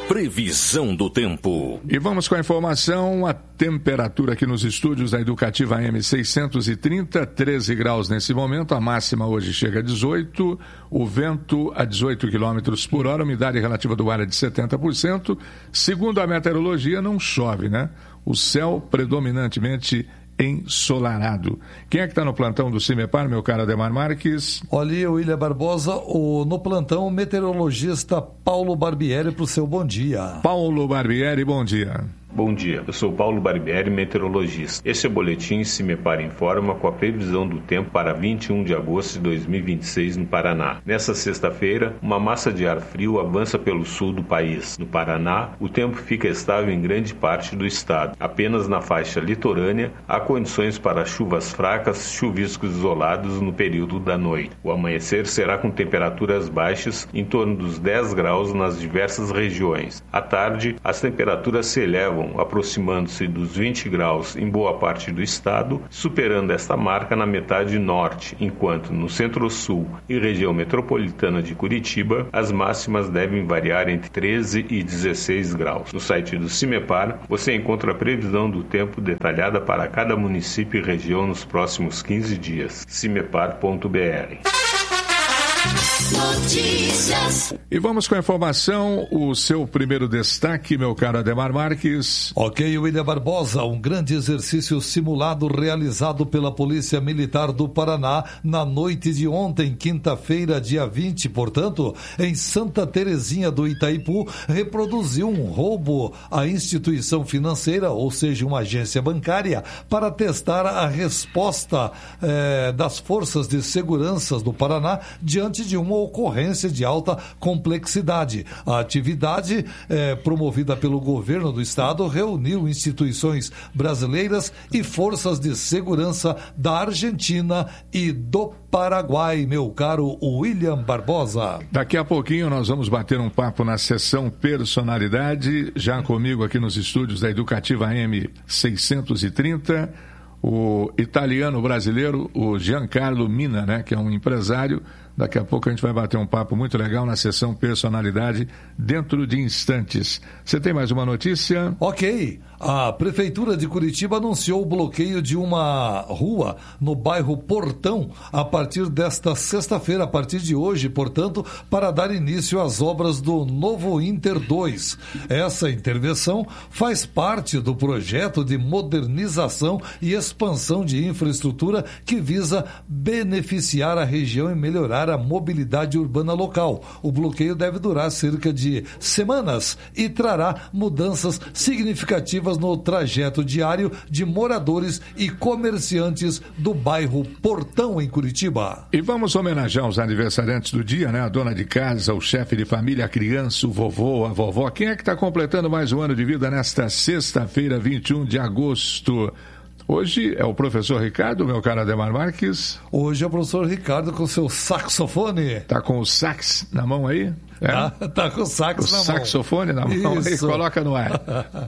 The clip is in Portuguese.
Previsão do tempo. E vamos com a informação, a temperatura aqui nos estúdios da Educativa AM 630, 13 graus nesse momento, a máxima hoje chega a 18, o vento a 18 km por hora, a umidade relativa do ar é de 70%. Segundo a meteorologia, não chove, né? O céu predominantemente ensolarado. Quem é que está no plantão do CIMEPAR, meu caro Ademar Marques? Olha, William Barbosa, no plantão, o meteorologista Paulo Barbieri, para o seu bom dia. Paulo Barbieri, bom dia. Bom dia, eu sou Paulo Barbieri, meteorologista. Este é o boletim CIMEPAR Informa com a previsão do tempo para 21 de agosto de 2026 no Paraná. Nessa sexta-feira, uma massa de ar frio avança pelo sul do país. No Paraná, o tempo fica estável em grande parte do estado. Apenas na faixa litorânea, há condições para chuvas fracas, chuviscos isolados no período da noite. O amanhecer será com temperaturas baixas, em torno dos 10 graus nas diversas regiões. À tarde, as temperaturas se elevam, aproximando-se dos 20 graus em boa parte do estado, superando esta marca na metade norte, enquanto no centro-sul e região metropolitana de Curitiba, as máximas devem variar entre 13 e 16 graus. No site do CIMEPAR, você encontra a previsão do tempo detalhada para cada município e região nos próximos 15 dias. cimepar.br. Notícias. E vamos com a informação, o seu primeiro destaque, meu caro Ademar Marques. Ok, William Barbosa, um grande exercício simulado realizado pela Polícia Militar do Paraná na noite de ontem, quinta-feira, dia 20, portanto, em Santa Terezinha do Itaipu, reproduziu um roubo à instituição financeira, ou seja, uma agência bancária, para testar a resposta das forças de segurança do Paraná diante de uma ocorrência de alta complexidade. A atividade, promovida pelo governo do estado, reuniu instituições brasileiras e forças de segurança da Argentina e do Paraguai, meu caro William Barbosa. Daqui a pouquinho nós vamos bater um papo na sessão Personalidade, já comigo aqui nos estúdios da Educativa AM 630, o italiano brasileiro, o Giancarlo Mina, né, que é um empresário. Daqui a pouco a gente vai bater um papo muito legal na sessão Personalidade dentro de instantes. Você tem mais uma notícia? Ok. A Prefeitura de Curitiba anunciou o bloqueio de uma rua no bairro Portão a partir desta sexta-feira, a partir de hoje, portanto, para dar início às obras do novo Inter 2. Essa intervenção faz parte do projeto de modernização e expansão de infraestrutura que visa beneficiar a região e melhorar a mobilidade urbana local. O bloqueio deve durar cerca de semanas e trará mudanças significativas no trajeto diário de moradores e comerciantes do bairro Portão, em Curitiba. E vamos homenagear os aniversariantes do dia, né? A dona de casa, o chefe de família, a criança, o vovô, a vovó. Quem é que está completando mais um ano de vida nesta sexta-feira, 21 de agosto? Hoje é o professor Ricardo, meu caro Ademar Marques. Hoje é o professor Ricardo com seu saxofone. Tá com o sax na mão aí? Tá com o sax na mão. O saxofone na mão aí, coloca no ar.